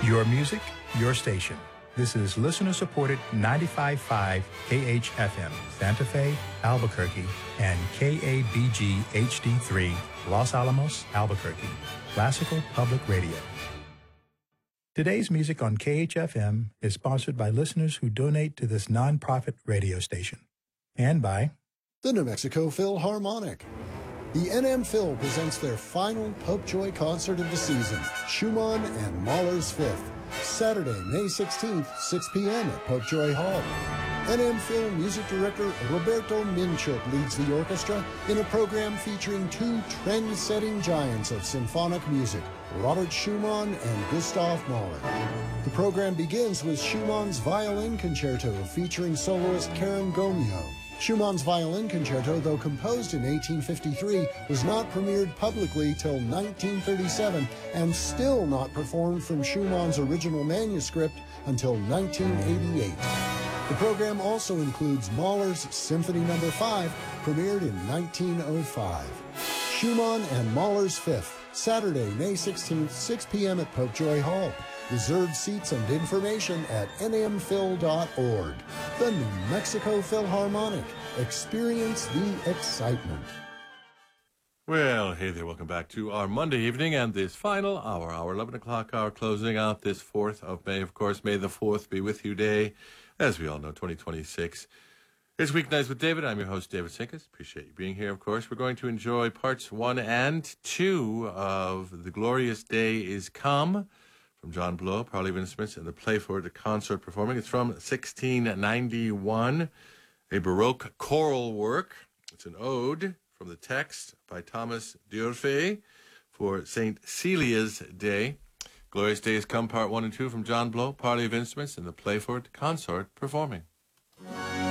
Your music, your station. This is listener-supported 95.5 KHFM, Santa Fe, Albuquerque, and KABG HD3, Los Alamos, Albuquerque. Classical Public Radio. Today's music on KHFM is sponsored by listeners who donate to this nonprofit radio station. And by the New Mexico Philharmonic. The NM Phil presents their final Popejoy concert of the season, Schumann and Mahler's Fifth, Saturday, May 16th, 6 p.m. at Popejoy Hall. NM Phil music director Roberto Minchuk leads the orchestra in a program featuring two trend-setting giants of symphonic music, Robert Schumann and Gustav Mahler. The program begins with Schumann's Violin Concerto featuring soloist Karen Gomio. Schumann's Violin Concerto, though composed in 1853, was not premiered publicly till 1937 and still not performed from Schumann's original manuscript until 1988. The program also includes Mahler's Symphony No. 5, premiered in 1905. Schumann and Mahler's Fifth, Saturday, May 16th, 6 p.m. at Popejoy Hall. Reserved seats and information at nmphil.org. The New Mexico Philharmonic. Experience the excitement. Well, hey there. Welcome back to our Monday evening and this final hour, our 11 o'clock hour, closing out this 4th of May. Of course, May the 4th be with you day, as we all know, 2026. It's Weeknights with David. I'm your host, David Sinkus. Appreciate you being here, of course. We're going to enjoy parts 1 and 2 of The Glorious Day Is Come, from John Blow, Parley of Instruments, and the Playford concert performing. It's from 1691, a Baroque choral work. It's an ode from the text by Thomas D'Urfey for St. Celia's Day. Glorious Days Come, Part 1 and 2 from John Blow, Parley of Instruments, and the Playford concert performing.